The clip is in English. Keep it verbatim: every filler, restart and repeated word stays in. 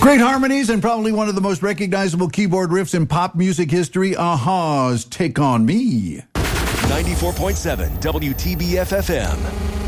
Great harmonies and probably one of the most recognizable keyboard riffs in pop music history, a-ha's Take On Me. ninety-four point seven W T B F F M.